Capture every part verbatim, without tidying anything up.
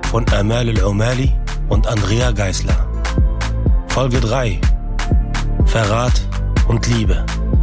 von Amal Al-Omali und Andrea Geisler. Folge drei. Verrat und Liebe.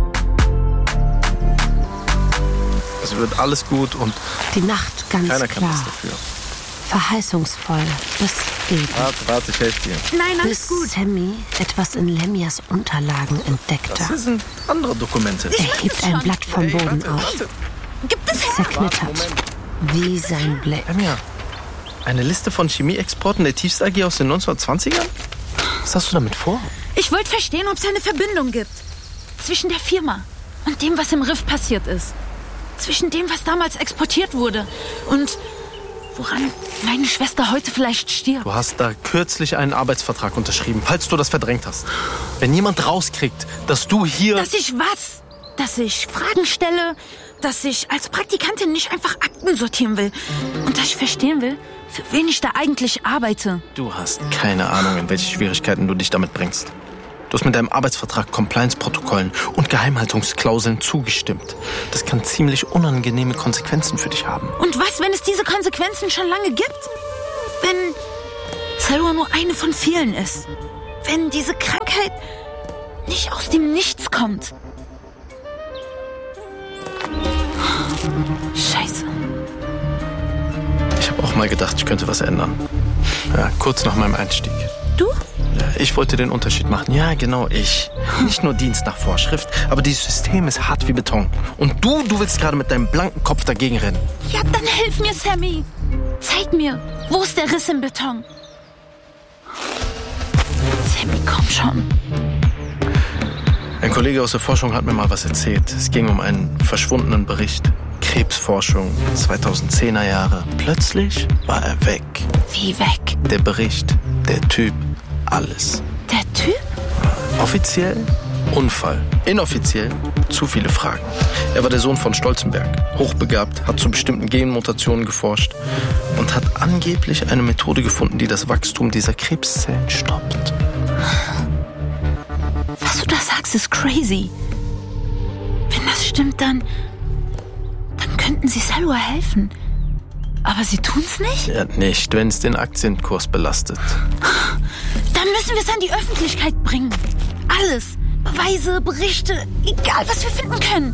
Es wird alles gut und die Nacht ganz keiner kann klar. was dafür. Verheißungsvoll bis eben. Warte, warte, ich helfe dir. Nein, alles bis gut. Sammy etwas in Lemias Unterlagen entdeckte. Das sind andere Dokumente. Er hebt ein Blatt vom Ey, Boden warte, auf. warte. Gibt es her? Zerknittert. Wie sein Blick. Lemia, eine Liste von Chemieexporten der Tiefst A G aus den neunzehnhundertzwanzigern? Was hast du damit vor? Ich wollte verstehen, ob es eine Verbindung gibt. Zwischen der Firma und dem, was im Riff passiert ist. Zwischen dem, was damals exportiert wurde. Und woran meine Schwester heute vielleicht stirbt. Du hast da kürzlich einen Arbeitsvertrag unterschrieben, falls du das verdrängt hast. Wenn jemand rauskriegt, dass du hier... Dass ich was? Dass ich Fragen stelle, dass ich als Praktikantin nicht einfach Akten sortieren will. Und dass ich verstehen will, für wen ich da eigentlich arbeite. Du hast keine Ahnung, in welche Schwierigkeiten du dich damit bringst. Du hast mit deinem Arbeitsvertrag Compliance-Protokollen und Geheimhaltungsklauseln zugestimmt. Das kann ziemlich unangenehme Konsequenzen für dich haben. Und was, wenn es diese Konsequenzen schon lange gibt? Wenn Salwa nur eine von vielen ist? Wenn diese Krankheit nicht aus dem Nichts kommt? Scheiße. Ich habe auch mal gedacht, ich könnte was ändern. Ja, kurz nach meinem Einstieg. Du? Ja, ich wollte den Unterschied machen. Ja, genau, ich. Nicht nur Dienst nach Vorschrift, aber dieses System ist hart wie Beton. Und du, du willst gerade mit deinem blanken Kopf dagegen rennen. Ja, dann hilf mir, Sammy. Zeig mir, wo ist der Riss im Beton? Sammy, komm schon. Ein Kollege aus der Forschung hat mir mal was erzählt. Es ging um einen verschwundenen Bericht. Krebsforschung, zweitausendzehner Jahre. Plötzlich war er weg. Wie weg? Der Bericht, der Typ, alles. Der Typ? Offiziell Unfall. Inoffiziell zu viele Fragen. Er war der Sohn von Stolzenberg. Hochbegabt, hat zu bestimmten Genmutationen geforscht und hat angeblich eine Methode gefunden, die das Wachstum dieser Krebszellen stoppt. Was du da sagst, ist crazy. Wenn das stimmt, dann... dann könnten sie Salwa helfen. Aber sie tun's nicht? Ja, nicht, wenn es den Aktienkurs belastet. Dann müssen wir es an die Öffentlichkeit bringen. Alles. Beweise, Berichte, egal, was wir finden können.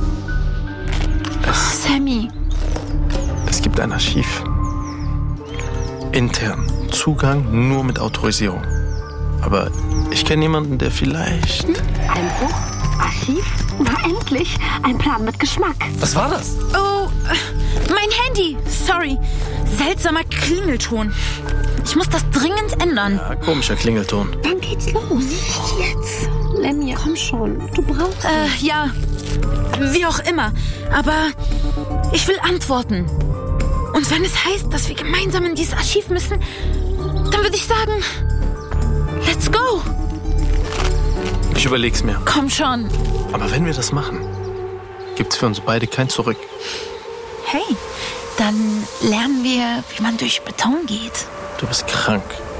Es, Sammy. es gibt ein Archiv. Intern. Zugang nur mit Autorisierung. Aber ich kenne jemanden, der vielleicht... Ein Buch? Archiv? Na endlich. Ein Plan mit Geschmack. Was war das? Oh, mein Handy. Sorry. Seltsamer Klingelton. Ich muss das dringend ändern. Ja, komischer Klingelton. Dann geht's los. Nicht jetzt. Lemia, komm schon. Du brauchst... Äh, ja. Wie auch immer. Aber ich will Antworten. Und wenn es heißt, dass wir gemeinsam in dieses Archiv müssen, dann würde ich sagen, let's go. Ich überleg's mir. Komm schon. Aber wenn wir das machen, gibt's für uns beide kein Zurück. Hey, dann lernen wir, wie man durch Beton geht. Du bist krank.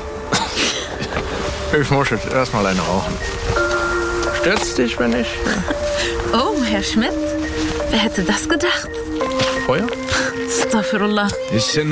Ich muss jetzt erstmal eine rauchen. Stört's dich, wenn ich... Oh, Herr Schmidt, wer hätte das gedacht? Feuer? Astaghfirullah. Ich